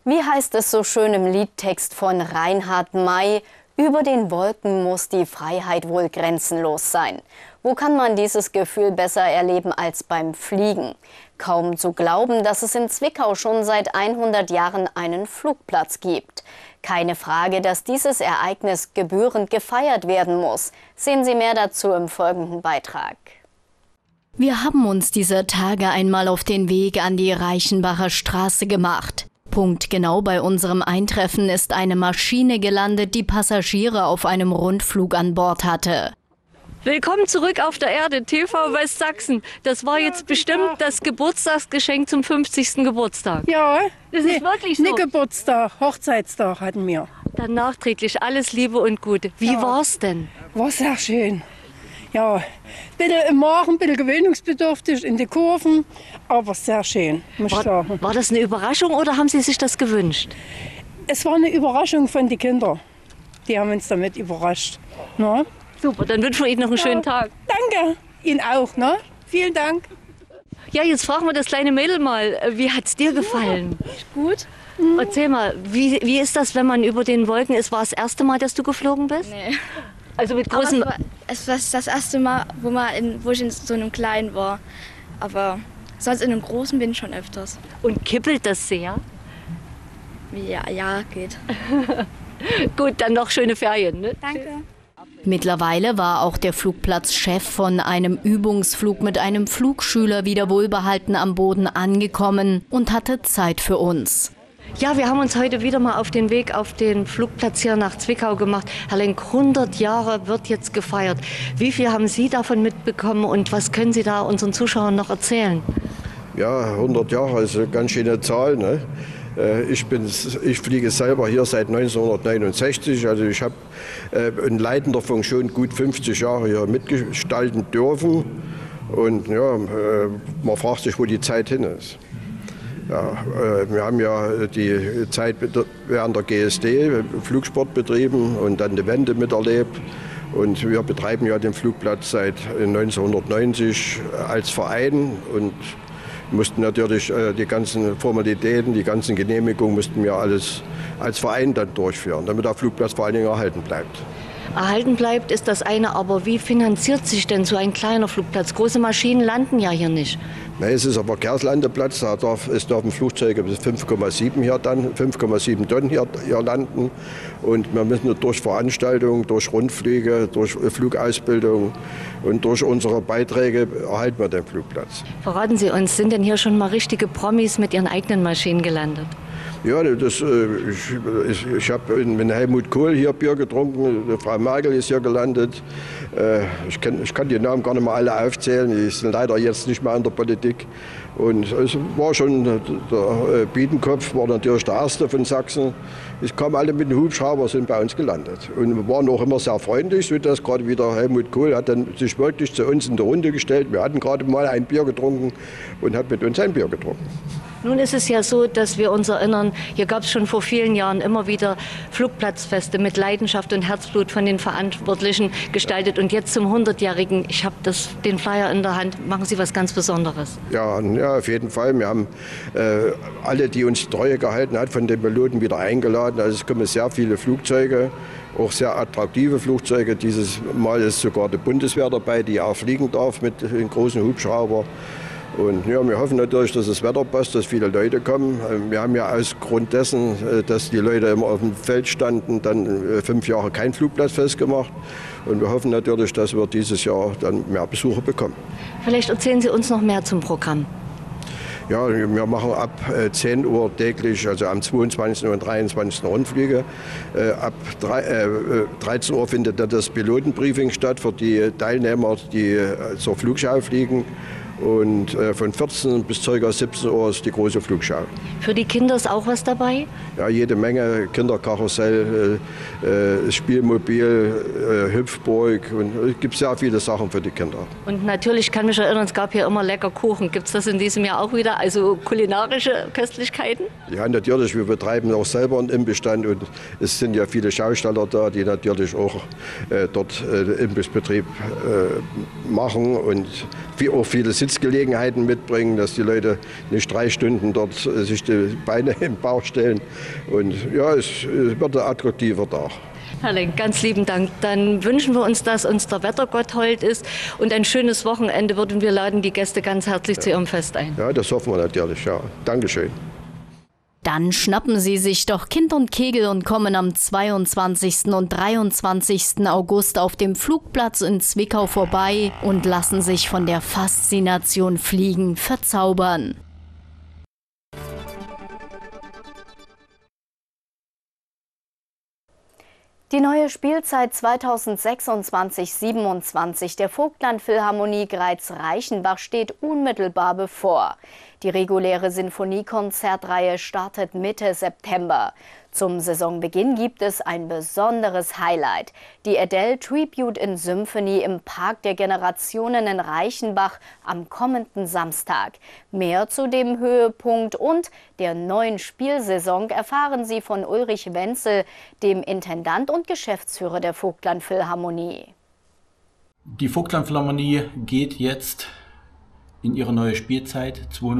Wie heißt es so schön im Liedtext von Reinhard May? Über den Wolken muss die Freiheit wohl grenzenlos sein. Wo kann man dieses Gefühl besser erleben als beim Fliegen? Kaum zu glauben, dass es in Zwickau schon seit 100 Jahren einen Flugplatz gibt. Keine Frage, dass dieses Ereignis gebührend gefeiert werden muss. Sehen Sie mehr dazu im folgenden Beitrag. Wir haben uns dieser Tage einmal auf den Weg an die Reichenbacher Straße gemacht. Punktgenau bei unserem Eintreffen ist eine Maschine gelandet, die Passagiere auf einem Rundflug an Bord hatte. Willkommen zurück auf der Erde, TV Westsachsen. Das war jetzt bestimmt das Geburtstagsgeschenk zum 50. Geburtstag. Ja, das ist wirklich so. Nicht Geburtstag, Hochzeitstag hatten wir. Dann nachträglich alles Liebe und Gute. Wie war's denn? War sehr schön. Ja, bisschen im Magen, ein bisschen gewöhnungsbedürftig in die Kurven, aber sehr schön, muss ich sagen. War das eine Überraschung oder haben Sie sich das gewünscht? Es war eine Überraschung von den Kindern. Die haben uns damit überrascht. Na? Super, dann wünschen wir Ihnen noch einen schönen Tag. Danke, Ihnen auch. Ne? Vielen Dank. Ja, jetzt fragen wir das kleine Mädel mal, wie hat's dir gefallen? Gut. Erzähl mal, wie ist das, wenn man über den Wolken ist? War es das erste Mal, dass du geflogen bist? Nee. Also mit großen... Es war das erste Mal, wo ich in so einem kleinen war. Aber sonst in einem großen bin ich schon öfters. Und kippelt das sehr? Ja, geht. Gut, dann noch schöne Ferien. Ne? Danke. Mittlerweile war auch der Flugplatzchef von einem Übungsflug mit einem Flugschüler wieder wohlbehalten am Boden angekommen und hatte Zeit für uns. Ja, wir haben uns heute wieder mal auf den Weg auf den Flugplatz hier nach Zwickau gemacht. Herr Lenk, 100 Jahre wird jetzt gefeiert. Wie viel haben Sie davon mitbekommen und was können Sie da unseren Zuschauern noch erzählen? Ja, 100 Jahre ist eine ganz schöne Zahl. Ne? Ich fliege selber hier seit 1969. Also ich habe in leitender Funktion gut 50 Jahre hier mitgestalten dürfen. Und ja, man fragt sich, wo die Zeit hin ist. Ja, wir haben ja die Zeit während der GSD Flugsport betrieben und dann die Wende miterlebt. Und wir betreiben ja den Flugplatz seit 1990 als Verein und mussten natürlich die ganzen Formalitäten, die ganzen Genehmigungen mussten wir alles als Verein dann durchführen, damit der Flugplatz vor allen Dingen erhalten bleibt. Erhalten bleibt ist das eine, aber wie finanziert sich denn so ein kleiner Flugplatz? Große Maschinen landen ja hier nicht. Nein, es ist ein Verkehrslandeplatz, es dürfen Flugzeuge bis 5,7 Tonnen hier landen. Und wir müssen durch Veranstaltungen, durch Rundflüge, durch Flugausbildung und durch unsere Beiträge erhalten wir den Flugplatz. Verraten Sie uns, sind denn hier schon mal richtige Promis mit ihren eigenen Maschinen gelandet? Ja, ich habe mit Helmut Kohl hier Bier getrunken, Frau Merkel ist hier gelandet. Ich kann die Namen gar nicht mehr alle aufzählen, die sind leider jetzt nicht mehr in der Politik. Und es war schon, der Biedenkopf war natürlich der Erste von Sachsen. Es kamen alle mit dem Hubschrauber, sind bei uns gelandet. Und wir waren auch immer sehr freundlich, sodass gerade wieder Helmut Kohl hat dann sich wirklich zu uns in der Runde gestellt. Wir hatten gerade mal ein Bier getrunken und hat mit uns ein Bier getrunken. Nun ist es ja so, dass wir uns erinnern, hier gab es schon vor vielen Jahren immer wieder Flugplatzfeste mit Leidenschaft und Herzblut von den Verantwortlichen gestaltet. Und jetzt zum 100-Jährigen, ich habe den Flyer in der Hand, machen Sie was ganz Besonderes. Ja, auf jeden Fall. Wir haben alle, die uns Treue gehalten hat, von den Piloten wieder eingeladen. Also es kommen sehr viele Flugzeuge, auch sehr attraktive Flugzeuge. Dieses Mal ist sogar die Bundeswehr dabei, die auch fliegen darf mit den großen Hubschrauber. Und ja, wir hoffen natürlich, dass das Wetter passt, dass viele Leute kommen. Wir haben ja aus Grund dessen, dass die Leute immer auf dem Feld standen, dann 5 Jahre kein Flugplatzfest gemacht. Und wir hoffen natürlich, dass wir dieses Jahr dann mehr Besucher bekommen. Vielleicht erzählen Sie uns noch mehr zum Programm. Ja, wir machen ab 10 Uhr täglich, also am 22. und 23. Rundflüge. Ab 13 Uhr findet dann das Pilotenbriefing statt für die Teilnehmer, die zur Flugschau fliegen. Und von 14 bis ca. 17 Uhr ist die große Flugschau. Für die Kinder ist auch was dabei? Ja, jede Menge. Kinderkarussell, Spielmobil, Hüpfburg. Und es gibt sehr viele Sachen für die Kinder. Und natürlich kann mich erinnern, es gab hier immer lecker Kuchen. Gibt es das in diesem Jahr auch wieder? Also kulinarische Köstlichkeiten? Ja, natürlich. Wir betreiben auch selber einen Imbissstand. Und es sind ja viele Schausteller da, die natürlich auch dort Imbissbetrieb machen. Und auch viele Sitzplätze Sitzgelegenheiten mitbringen, dass die Leute nicht 3 Stunden dort sich die Beine im Bauch stellen. Und ja, es wird ein attraktiver Tag. Herr Lenk, ganz lieben Dank. Dann wünschen wir uns, dass uns der Wettergott hold ist und ein schönes Wochenende wird und wir laden die Gäste ganz herzlich zu Ihrem Fest ein. Ja, das hoffen wir natürlich, ja. Dankeschön. Dann schnappen Sie sich doch Kind und Kegel und kommen am 22. und 23. August auf dem Flugplatz in Zwickau vorbei und lassen sich von der Faszination Fliegen verzaubern. Die neue Spielzeit 2026/27 der Vogtland-Philharmonie Greiz-Reichenbach steht unmittelbar bevor. Die reguläre Sinfoniekonzertreihe startet Mitte September. Zum Saisonbeginn gibt es ein besonderes Highlight: die Adele Tribute in Symphony im Park der Generationen in Reichenbach am kommenden Samstag. Mehr zu dem Höhepunkt und der neuen Spielsaison erfahren Sie von Ulrich Wenzel, dem Intendant und Geschäftsführer der Vogtland-Philharmonie. Die Vogtland-Philharmonie geht jetzt in ihre neue Spielzeit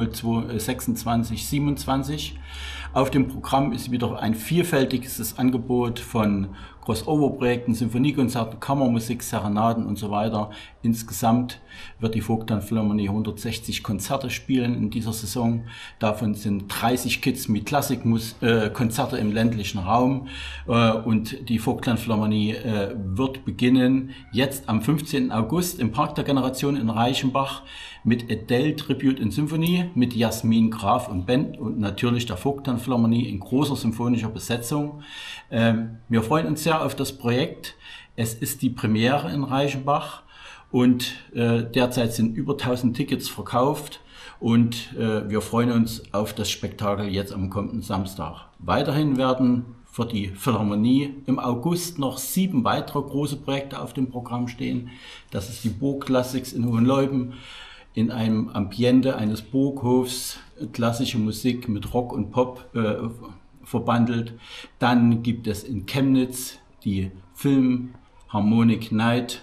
2026/27. Auf dem Programm ist wieder ein vielfältiges Angebot von Crossover-Projekten, Symphoniekonzerten, Kammermusik, Serenaden und so weiter. Insgesamt wird die Vogtland-Philharmonie 160 Konzerte spielen in dieser Saison. Davon sind 30 Kids mit Klassikkonzerte im ländlichen Raum. Und die Vogtland-Philharmonie wird beginnen jetzt am 15. August im Park der Generation in Reichenbach mit Adele Tribute in Symphony, mit Jasmin Graf und Band und natürlich der Vogtland-Philharmonie in großer symphonischer Besetzung. Wir freuen uns sehr auf das Projekt. Es ist die Premiere in Reichenbach und derzeit sind über 1000 Tickets verkauft und wir freuen uns auf das Spektakel jetzt am kommenden Samstag. Weiterhin werden für die Philharmonie im August noch 7 weitere große Projekte auf dem Programm stehen. Das ist die Burg Classics in Hohenleuben, in einem Ambiente eines Burghofs, klassische Musik mit Rock und Pop verbandelt. Dann gibt es in Chemnitz die Philharmonic Night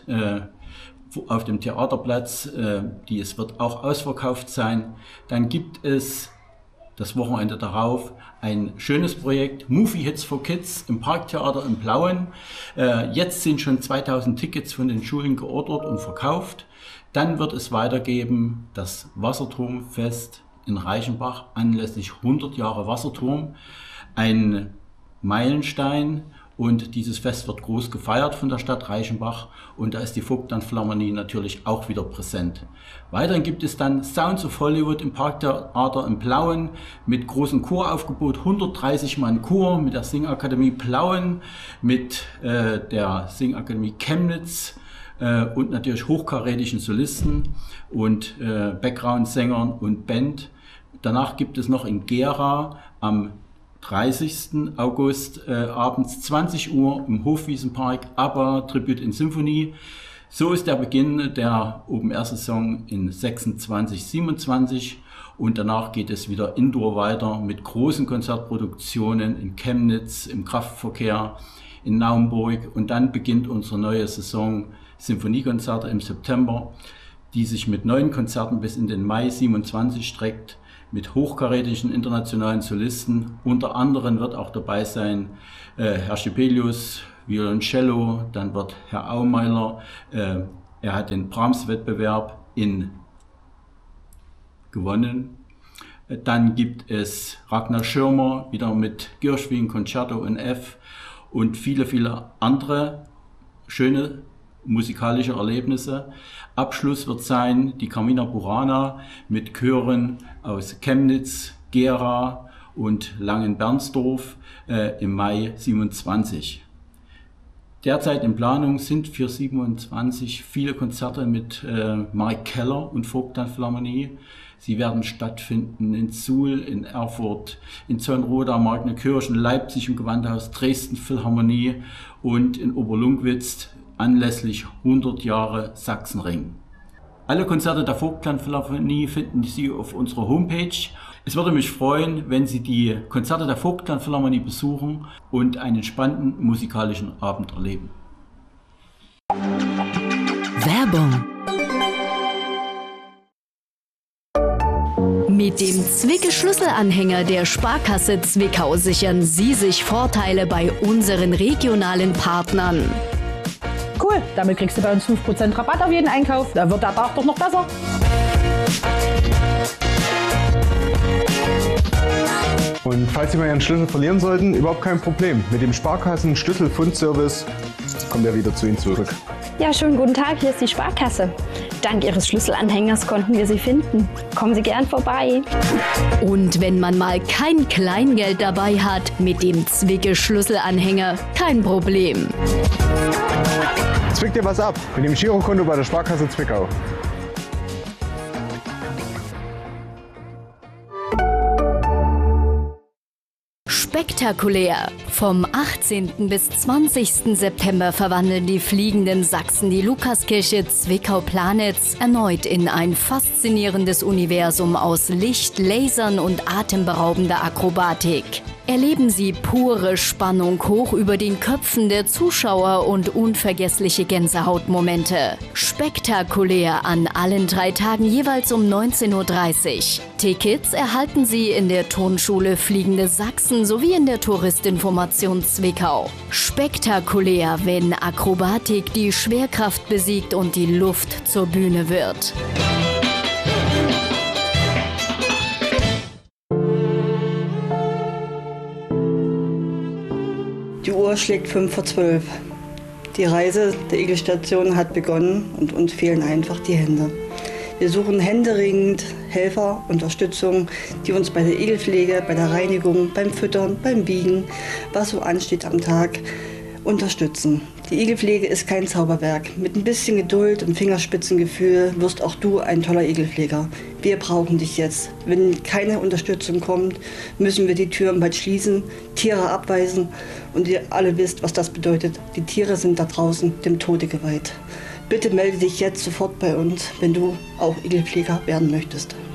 auf dem Theaterplatz, es wird auch ausverkauft sein. Dann gibt es das Wochenende darauf ein schönes Projekt, Movie Hits for Kids im Parktheater in Plauen. Jetzt sind schon 2000 Tickets von den Schulen geordert und verkauft. Dann wird es weitergeben das Wasserturmfest in Reichenbach anlässlich 100 Jahre Wasserturm. Ein Meilenstein und dieses Fest wird groß gefeiert von der Stadt Reichenbach und da ist die Vogtland-Philharmonie natürlich auch wieder präsent. Weiterhin gibt es dann Sounds of Hollywood im Parktheater in Plauen mit großem Choraufgebot, 130 Mann Chor mit der Singakademie Plauen, mit der Singakademie Chemnitz und natürlich hochkarätischen Solisten und Background-Sängern und Band. Danach gibt es noch in Gera am 30. August abends 20 Uhr im Hofwiesenpark ABBA Tribute in Symphony. So ist der Beginn der Open-Air-Saison in 26/27 und danach geht es wieder indoor weiter mit großen Konzertproduktionen in Chemnitz, im Kraftverkehr, in Naumburg und dann beginnt unsere neue Saison Symphoniekonzerte im September, die sich mit 9 Konzerten bis in den Mai 27 streckt, mit hochkarätischen internationalen Solisten. Unter anderem wird auch dabei sein Herr Schipelius, Violoncello, dann wird Herr Aumeiler, er hat den Brahms-Wettbewerb gewonnen. Dann gibt es Ragnar Schirmer, wieder mit Gershwin, Concerto in F und viele, viele andere schöne musikalische Erlebnisse. Abschluss wird sein die Carmina Burana mit Chören aus Chemnitz, Gera und Langenbernsdorf im Mai 27. Derzeit in Planung sind für 27 viele Konzerte mit Mark Keller und Vogtland-Philharmonie. Sie werden stattfinden in Suhl, in Erfurt, in Zonnroda, Markneukirchen, Leipzig im Gewandhaus, Dresden Philharmonie und in Oberlungwitz anlässlich 100 Jahre Sachsenring. Alle Konzerte der Vogtland-Philharmonie finden Sie auf unserer Homepage. Es würde mich freuen, wenn Sie die Konzerte der Vogtland-Philharmonie besuchen und einen spannenden musikalischen Abend erleben. Werbung Mit dem Zwicke-Schlüsselanhänger der Sparkasse Zwickau sichern Sie sich Vorteile bei unseren regionalen Partnern. Cool, damit kriegst du bei uns 5% Rabatt auf jeden Einkauf. Da wird der Tag doch noch besser. Und falls Sie mal Ihren Schlüssel verlieren sollten, überhaupt kein Problem. Mit dem Sparkassen-Schlüsselfundservice kommt er wieder zu Ihnen zurück. Ja, schönen guten Tag, hier ist die Sparkasse. Dank Ihres Schlüsselanhängers konnten wir Sie finden. Kommen Sie gern vorbei. Und wenn man mal kein Kleingeld dabei hat, mit dem Zwicke-Schlüsselanhänger kein Problem. Zwick dir was ab mit dem Girokonto bei der Sparkasse Zwickau. Spektakulär! Vom 18. bis 20. September verwandeln die fliegenden Sachsen die Lukaskirche Zwickau-Planitz erneut in ein faszinierendes Universum aus Licht, Lasern und atemberaubender Akrobatik. Erleben Sie pure Spannung hoch über den Köpfen der Zuschauer und unvergessliche Gänsehautmomente. Spektakulär an allen 3 Tagen jeweils um 19:30 Uhr. Tickets erhalten Sie in der Turnschule Fliegende Sachsen sowie in der Touristinformation Zwickau. Spektakulär, wenn Akrobatik die Schwerkraft besiegt und die Luft zur Bühne wird. Die Uhr schlägt 11:55. Die Reise der Igelstation hat begonnen und uns fehlen einfach die Hände. Wir suchen händeringend Helfer, Unterstützung, die uns bei der Igelpflege, bei der Reinigung, beim Füttern, beim Biegen, was so ansteht am Tag, unterstützen. Die Igelpflege ist kein Zauberwerk. Mit ein bisschen Geduld und Fingerspitzengefühl wirst auch du ein toller Igelpfleger. Wir brauchen dich jetzt. Wenn keine Unterstützung kommt, müssen wir die Türen bald schließen, Tiere abweisen und ihr alle wisst, was das bedeutet. Die Tiere sind da draußen dem Tode geweiht. Bitte melde dich jetzt sofort bei uns, wenn du auch Igelpfleger werden möchtest.